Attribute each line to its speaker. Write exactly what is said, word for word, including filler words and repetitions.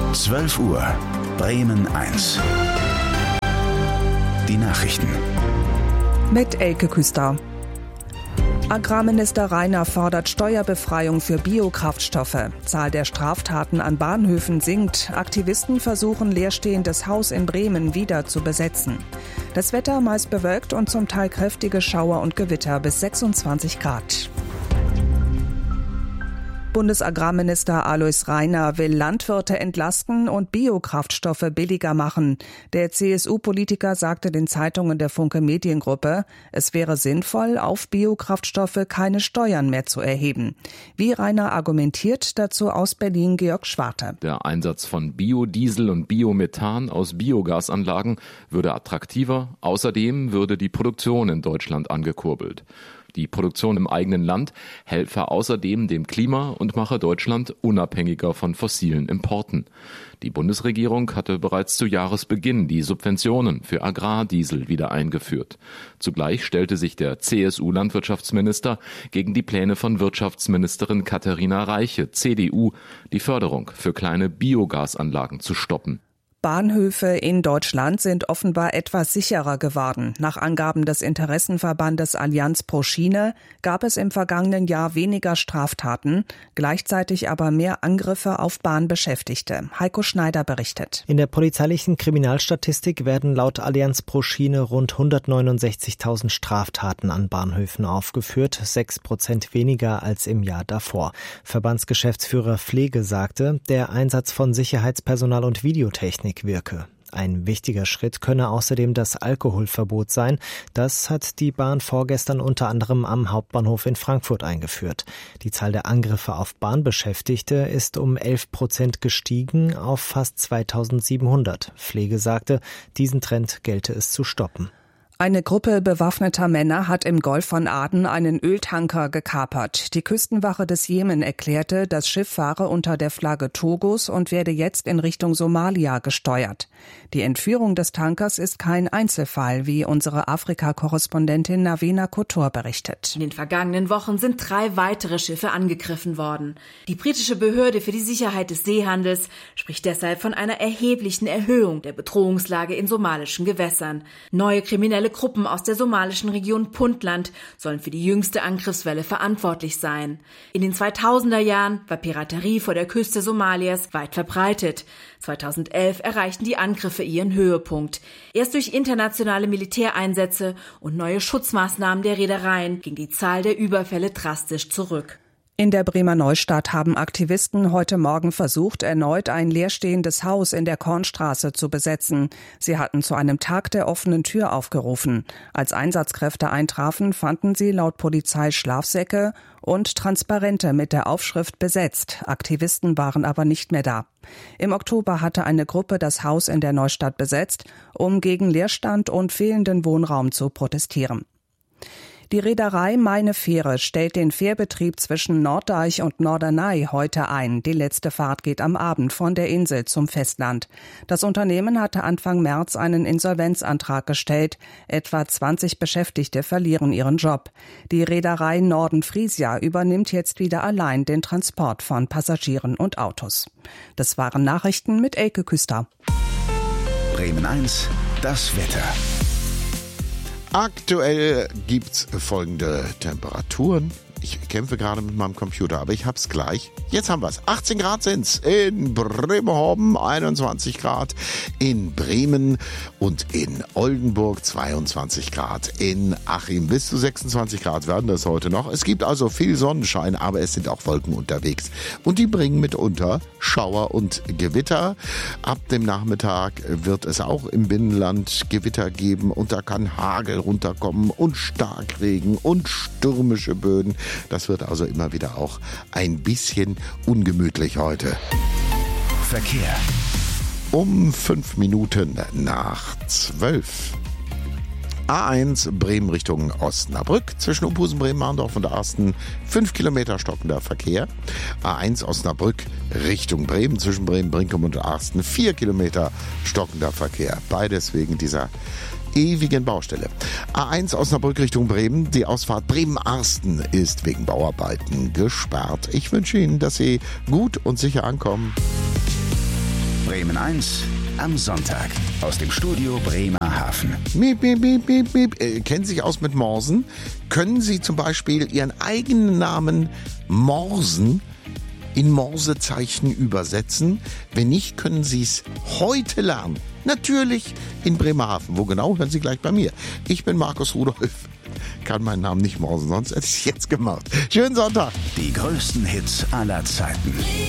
Speaker 1: zwölf Uhr, Bremen eins. Die Nachrichten.
Speaker 2: Mit Elke Küster. Agrarminister Rainer fordert Steuerbefreiung für Biokraftstoffe. Zahl der Straftaten an Bahnhöfen sinkt. Aktivisten versuchen, leerstehendes Haus in Bremen wieder zu besetzen. Das Wetter meist bewölkt und zum Teil kräftige Schauer und Gewitter bis sechsundzwanzig Grad. Bundesagrarminister Alois Rainer will Landwirte entlasten und Biokraftstoffe billiger machen. Der C S U-Politiker sagte den Zeitungen der Funke Mediengruppe, es wäre sinnvoll, auf Biokraftstoffe keine Steuern mehr zu erheben. Wie Rainer argumentiert, dazu aus Berlin Georg Schwarte.
Speaker 3: Der Einsatz von Biodiesel und Biomethan aus Biogasanlagen würde attraktiver. Außerdem würde die Produktion in Deutschland angekurbelt. Die Produktion im eigenen Land helfe außerdem dem Klima und mache Deutschland unabhängiger von fossilen Importen. Die Bundesregierung hatte bereits zu Jahresbeginn die Subventionen für Agrardiesel wieder eingeführt. Zugleich stellte sich der C S U-Landwirtschaftsminister gegen die Pläne von Wirtschaftsministerin Katharina Reiche, C D U, die Förderung für kleine Biogasanlagen zu stoppen.
Speaker 2: Bahnhöfe in Deutschland sind offenbar etwas sicherer geworden. Nach Angaben des Interessenverbandes Allianz pro Schiene gab es im vergangenen Jahr weniger Straftaten, gleichzeitig aber mehr Angriffe auf Bahnbeschäftigte. Heiko Schneider berichtet.
Speaker 4: In der polizeilichen Kriminalstatistik werden laut Allianz pro Schiene rund hundertneunundsechzigtausend Straftaten an Bahnhöfen aufgeführt, sechs Prozent weniger als im Jahr davor. Verbandsgeschäftsführer Pflege sagte, der Einsatz von Sicherheitspersonal und Videotechnik wirke. Ein wichtiger Schritt könne außerdem das Alkoholverbot sein. Das hat die Bahn vorgestern unter anderem am Hauptbahnhof in Frankfurt eingeführt. Die Zahl der Angriffe auf Bahnbeschäftigte ist um elf Prozent gestiegen auf fast zweitausendsiebenhundert. Pflege sagte, diesen Trend gelte es zu stoppen.
Speaker 2: Eine Gruppe bewaffneter Männer hat im Golf von Aden einen Öltanker gekapert. Die Küstenwache des Jemen erklärte, das Schiff fahre unter der Flagge Togos und werde jetzt in Richtung Somalia gesteuert. Die Entführung des Tankers ist kein Einzelfall, wie unsere Afrika-Korrespondentin Navena Kotor berichtet.
Speaker 5: In den vergangenen Wochen sind drei weitere Schiffe angegriffen worden. Die britische Behörde für die Sicherheit des Seehandels spricht deshalb von einer erheblichen Erhöhung der Bedrohungslage in somalischen Gewässern. Neue kriminelle Gruppen aus der somalischen Region Puntland sollen für die jüngste Angriffswelle verantwortlich sein. In den zweitausender Jahren war Piraterie vor der Küste Somalias weit verbreitet. zweitausendelf erreichten die Angriffe ihren Höhepunkt. Erst durch internationale Militäreinsätze und neue Schutzmaßnahmen der Reedereien ging die Zahl der Überfälle drastisch zurück.
Speaker 2: In der Bremer Neustadt haben Aktivisten heute Morgen versucht, erneut ein leerstehendes Haus in der Kornstraße zu besetzen. Sie hatten zu einem Tag der offenen Tür aufgerufen. Als Einsatzkräfte eintrafen, fanden sie laut Polizei Schlafsäcke und Transparente mit der Aufschrift besetzt. Aktivisten waren aber nicht mehr da. Im Oktober hatte eine Gruppe das Haus in der Neustadt besetzt, um gegen Leerstand und fehlenden Wohnraum zu protestieren. Die Reederei Meine Fähre stellt den Fährbetrieb zwischen Norddeich und Norderney heute ein. Die letzte Fahrt geht am Abend von der Insel zum Festland. Das Unternehmen hatte Anfang März einen Insolvenzantrag gestellt. Etwa zwanzig Beschäftigte verlieren ihren Job. Die Reederei Norden Frisia übernimmt jetzt wieder allein den Transport von Passagieren und Autos. Das waren Nachrichten mit Elke Küster.
Speaker 1: Bremen eins, das Wetter.
Speaker 6: Aktuell gibt's folgende Temperaturen. Ich kämpfe gerade mit meinem Computer, aber ich hab's gleich. Jetzt haben wir's. achtzehn Grad sind's in Bremerhaven, einundzwanzig Grad in Bremen und in Oldenburg, zweiundzwanzig Grad in Achim. Bis zu sechsundzwanzig Grad werden das heute noch. Es gibt also viel Sonnenschein, aber es sind auch Wolken unterwegs. Und die bringen mitunter Schauer und Gewitter. Ab dem Nachmittag wird es auch im Binnenland Gewitter geben und da kann Hagel runterkommen und Starkregen und stürmische Böen. Das wird also immer wieder auch ein bisschen ungemütlich heute.
Speaker 1: Verkehr.
Speaker 6: Um fünf Minuten nach zwölf. A eins Bremen Richtung Osnabrück. Zwischen Oberhausen, Bremen-Marndorf und Arsten fünf Kilometer stockender Verkehr. A eins Osnabrück Richtung Bremen. Zwischen Bremen-Brinkum und Arsten vier Kilometer stockender Verkehr. Beides wegen dieser ewigen Baustelle. A eins Osnabrück Richtung Bremen. Die Ausfahrt Bremen-Arsten ist wegen Bauarbeiten gesperrt. Ich wünsche Ihnen, dass Sie gut und sicher ankommen.
Speaker 1: Bremen eins am Sonntag aus dem Studio Bremerhaven.
Speaker 6: Miep, miep, miep, miep, miep. Äh, kennen Sie sich aus mit Morsen? Können Sie zum Beispiel Ihren eigenen Namen morsen, in Morsezeichen übersetzen? Wenn nicht, können Sie es heute lernen. Natürlich in Bremerhaven. Wo genau, hören Sie gleich bei mir. Ich bin Markus Rudolph. Kann meinen Namen nicht morsen, sonst hätte ich es jetzt gemacht. Schönen Sonntag.
Speaker 1: Die größten Hits aller Zeiten.